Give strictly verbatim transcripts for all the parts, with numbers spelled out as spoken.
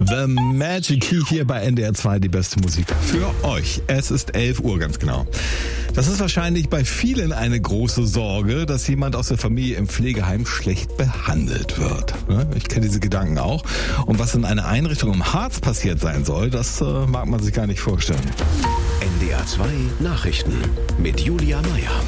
The Magic Key hier bei N D R zwei, die beste Musik für euch. Es ist elf Uhr ganz genau. Das ist wahrscheinlich bei vielen eine große Sorge, dass jemand aus der Familie im Pflegeheim schlecht behandelt wird. Ich kenne diese Gedanken auch. Und was in einer Einrichtung im Harz passiert sein soll, das mag man sich gar nicht vorstellen. N D R zwei Nachrichten mit Julia Meyer.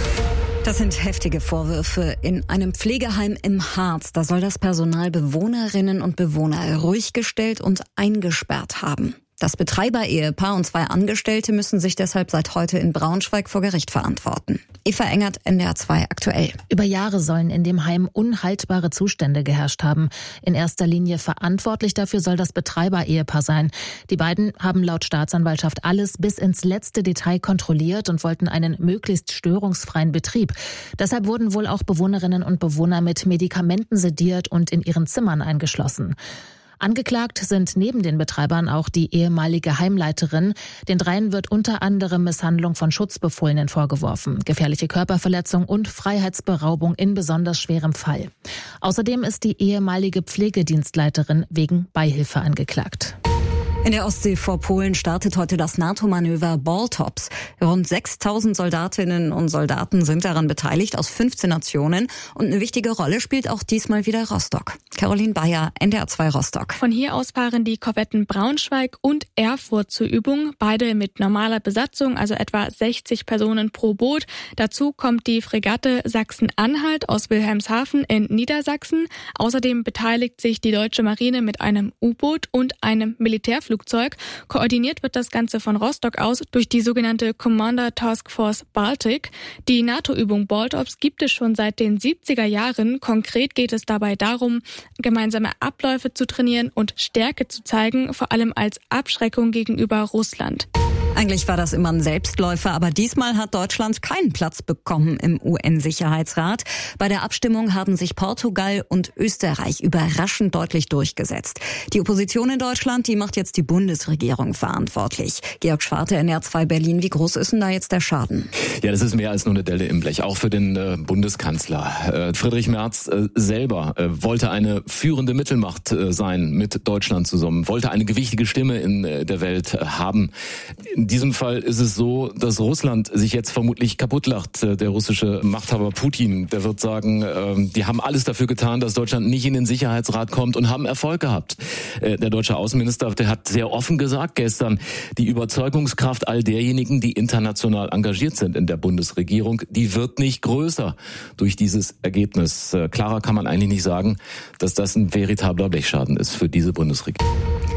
Das sind heftige Vorwürfe in einem Pflegeheim im Harz. Da soll das Personal Bewohnerinnen und Bewohner ruhig gestellt und eingesperrt haben. Das Betreiber-Ehepaar und zwei Angestellte müssen sich deshalb seit heute in Braunschweig vor Gericht verantworten. Eva Engert, N D R zwei aktuell. Über Jahre sollen in dem Heim unhaltbare Zustände geherrscht haben. In erster Linie verantwortlich dafür soll das Betreiber-Ehepaar sein. Die beiden haben laut Staatsanwaltschaft alles bis ins letzte Detail kontrolliert und wollten einen möglichst störungsfreien Betrieb. Deshalb wurden wohl auch Bewohnerinnen und Bewohner mit Medikamenten sediert und in ihren Zimmern eingeschlossen. Angeklagt sind neben den Betreibern auch die ehemalige Heimleiterin. Den dreien wird unter anderem Misshandlung von Schutzbefohlenen vorgeworfen, gefährliche Körperverletzung und Freiheitsberaubung in besonders schwerem Fall. Außerdem ist die ehemalige Pflegedienstleiterin wegen Beihilfe angeklagt. In der Ostsee vor Polen startet heute das NATO-Manöver Baltops. Rund sechstausend Soldatinnen und Soldaten sind daran beteiligt aus fünfzehn Nationen. Und eine wichtige Rolle spielt auch diesmal wieder Rostock. Caroline Bayer, N D R zwei Rostock. Von hier aus fahren die Korvetten Braunschweig und Erfurt zur Übung. Beide mit normaler Besatzung, also etwa sechzig Personen pro Boot. Dazu kommt die Fregatte Sachsen-Anhalt aus Wilhelmshaven in Niedersachsen. Außerdem beteiligt sich die deutsche Marine mit einem U-Boot und einem Militärflugzeug. Flugzeug. Koordiniert wird das Ganze von Rostock aus durch die sogenannte Commander Task Force Baltic. Die NATO-Übung Baltops gibt es schon seit den siebziger Jahren. Konkret geht es dabei darum, gemeinsame Abläufe zu trainieren und Stärke zu zeigen, vor allem als Abschreckung gegenüber Russland. Eigentlich war das immer ein Selbstläufer, aber diesmal hat Deutschland keinen Platz bekommen im U N-Sicherheitsrat. Bei der Abstimmung haben sich Portugal und Österreich überraschend deutlich durchgesetzt. Die Opposition in Deutschland, die macht jetzt die Bundesregierung verantwortlich. Georg Schwarte, N D R zwei Berlin, wie groß ist denn da jetzt der Schaden? Ja, das ist mehr als nur eine Delle im Blech, auch für den äh, Bundeskanzler. Äh, Friedrich Merz äh, selber äh, wollte eine führende Mittelmacht äh, sein mit Deutschland zusammen, wollte eine gewichtige Stimme in äh, der Welt äh, haben. In diesem Fall ist es so, dass Russland sich jetzt vermutlich kaputtlacht. Der russische Machthaber Putin, der wird sagen, die haben alles dafür getan, dass Deutschland nicht in den Sicherheitsrat kommt und haben Erfolg gehabt. Der deutsche Außenminister, der hat sehr offen gesagt gestern, die Überzeugungskraft all derjenigen, die international engagiert sind in der Bundesregierung, die wird nicht größer durch dieses Ergebnis. Klarer kann man eigentlich nicht sagen, dass das ein veritabler Blechschaden ist für diese Bundesregierung.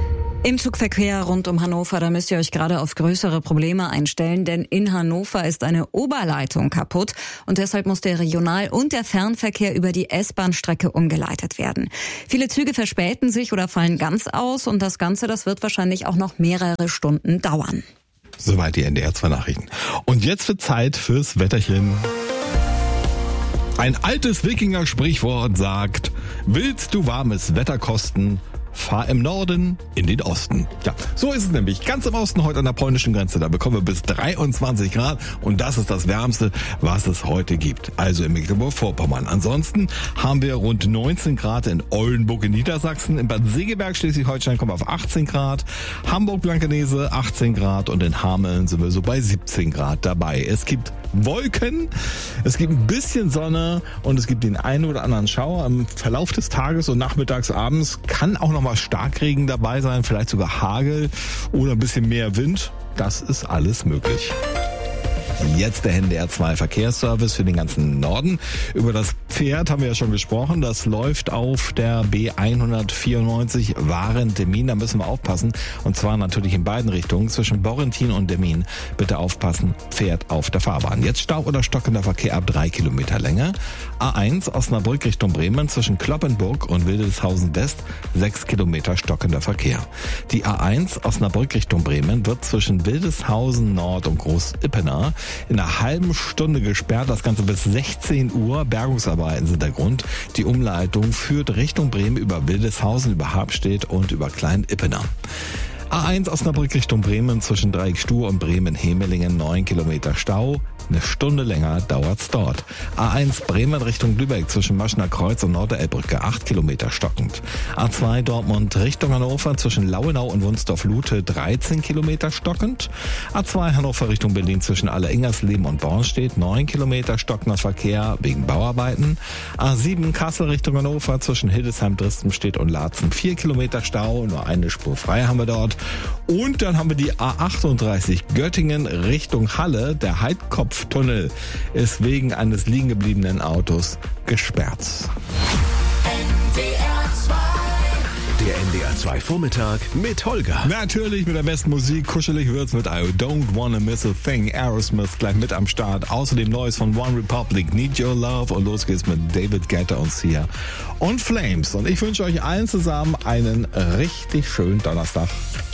Im Zugverkehr rund um Hannover, da müsst ihr euch gerade auf größere Probleme einstellen, denn in Hannover ist eine Oberleitung kaputt und deshalb muss der Regional- und der Fernverkehr über die S-Bahn-Strecke umgeleitet werden. Viele Züge verspäten sich oder fallen ganz aus und das Ganze, das wird wahrscheinlich auch noch mehrere Stunden dauern. Soweit die N D R zwei Nachrichten. Und jetzt wird Zeit fürs Wetterchen. Ein altes Wikinger-Sprichwort sagt, willst du warmes Wetter kosten? Fahr im Norden in den Osten. Ja, so ist es nämlich. Ganz im Osten heute an der polnischen Grenze. Da bekommen wir bis dreiundzwanzig Grad und das ist das Wärmste, was es heute gibt. Also in Mecklenburg-Vorpommern. Ansonsten haben wir rund neunzehn Grad in Oldenburg in Niedersachsen. In Bad Segeberg, Schleswig-Holstein kommen wir auf achtzehn Grad. Hamburg-Blankenese achtzehn Grad und in Hameln sind wir so bei siebzehn Grad dabei. Es gibt Wolken, es gibt ein bisschen Sonne und es gibt den einen oder anderen Schauer. Im Verlauf des Tages und nachmittags, abends kann auch noch mal Starkregen dabei sein, vielleicht sogar Hagel oder ein bisschen mehr Wind. Das ist alles möglich. Jetzt der N D R zwei Verkehrsservice für den ganzen Norden. Über das Pferd haben wir ja schon gesprochen. Das läuft auf der B hundertvierundneunzig Waren-Demmin. Da müssen wir aufpassen. Und zwar natürlich in beiden Richtungen. Zwischen Borrentin und Demmin. Bitte aufpassen. Pferd auf der Fahrbahn. Jetzt Stau oder stockender Verkehr ab drei Kilometer Länge. A eins Osnabrück Richtung Bremen. Zwischen Cloppenburg und Wildeshausen West. sechs Kilometer stockender Verkehr. Die A eins Osnabrück Richtung Bremen wird zwischen Wildeshausen Nord und Groß-Ippener in einer halben Stunde gesperrt. Das Ganze bis sechzehn Uhr. Bergungsarbeiten sind der Grund. Die Umleitung führt Richtung Bremen über Wildeshausen, über Habstedt und über Klein-Ippener. A eins Osnabrück Richtung Bremen zwischen Dreieckstuhr und Bremen-Hemelingen neun Kilometer Stau. Eine Stunde länger dauert's dort. A eins Bremen Richtung Lübeck zwischen Maschner Kreuz und Norderelbbrücke, acht Kilometer stockend. A zwei Dortmund Richtung Hannover zwischen Lauenau und Wunsdorf-Lute, dreizehn Kilometer stockend. A zwei Hannover Richtung Berlin zwischen Alle-Ingersleben und Bornstedt, neun Kilometer stockender Verkehr wegen Bauarbeiten. A sieben Kassel Richtung Hannover zwischen Hildesheim, Dristenstedt und Laatzen, vier Kilometer Stau, nur eine Spur frei haben wir dort. Und dann haben wir die A achtunddreißig Göttingen Richtung Halle, der Heidkopftunnel ist wegen eines liegen gebliebenen Autos gesperrt. Der N D R zwei Vormittag mit Holger. Natürlich mit der besten Musik. Kuschelig wird's mit I Don't Wanna Miss a Thing. Aerosmith gleich mit am Start. Außerdem Neues von One Republic, Need Your Love. Und los geht's mit David Guetta und Sia und Flames. Und ich wünsche euch allen zusammen einen richtig schönen Donnerstag.